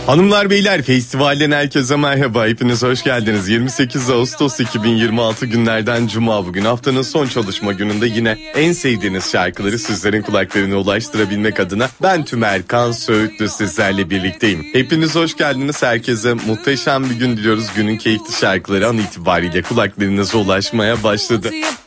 Hanımlar beyler, festivalden herkese merhaba, hepiniz hoş geldiniz. 28 Ağustos 2026 günlerden Cuma, bugün haftanın son çalışma gününde yine en sevdiğiniz şarkıları sizlerin kulaklarına ulaştırabilmek adına ben Tümerkan Söğütlü sizlerle birlikteyim. Hepiniz hoş geldiniz, herkese muhteşem bir gün diliyoruz. Günün keyifli şarkıları an itibariyle kulaklarınıza ulaşmaya başladı.